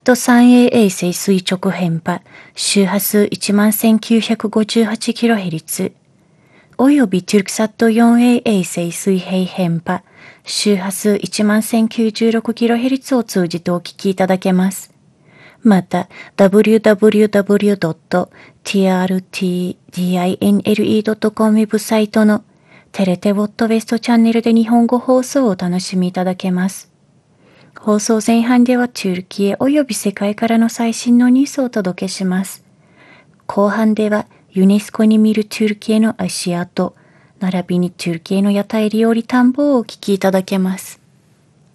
3AA 星垂直変波、周波数 11,958kHz、および TürkSat4AA 星水平変波、周波数 11,096kHz を通じてお聞きいただけます。また、www.trtdinle.com ウェブサイトのテレテウォットウェストチャンネルで日本語放送をお楽しみいただけます。放送前半ではトゥルキエおよび世界からの最新のニュースをお届けします。後半ではユネスコに見るトゥルキエの足跡、並びにトゥルキエの屋台料理探訪をお聞きいただけます。